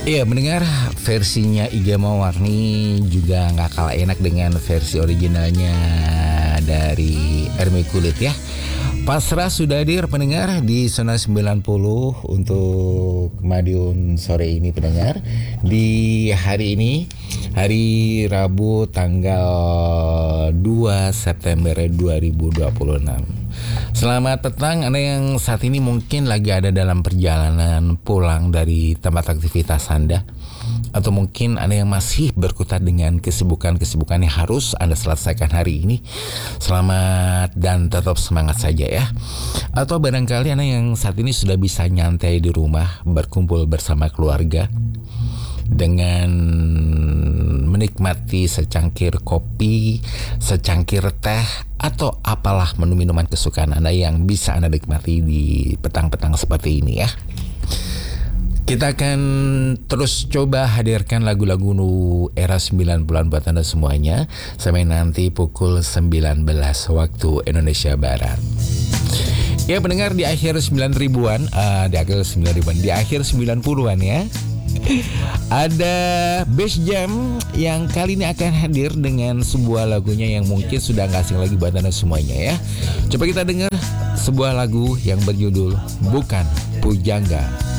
Iya, mendengar versinya Iga Mawarni juga nggak kalah enak dengan versi originalnya dari Ermi Kulit ya. Pasrah sudah hadir pendengar di Zona 90 untuk Madiun sore ini pendengar. Di hari ini, hari Rabu tanggal 2 September 2026. Selamat petang Anda yang saat ini mungkin lagi ada dalam perjalanan pulang dari tempat aktivitas Anda, atau mungkin Anda yang masih berkutat dengan kesibukan-kesibukan yang harus Anda selesaikan hari ini. Selamat dan tetap semangat saja ya. Atau barangkali Anda yang saat ini sudah bisa nyantai di rumah, berkumpul bersama keluarga dengan menikmati secangkir kopi, secangkir teh, atau apalah menu-minuman kesukaan Anda yang bisa Anda nikmati di petang-petang seperti ini ya. Kita akan terus coba hadirkan lagu-lagu era 90-an buat Anda semuanya sampai nanti pukul 19 waktu Indonesia Barat. Ya pendengar, di akhir 90-an, di akhir 90-an ya, ada Bass Jam yang kali ini akan hadir dengan sebuah lagunya yang mungkin sudah gak asing lagi buat Anda semuanya ya. Coba kita dengar sebuah lagu yang berjudul Bukan Pujangga.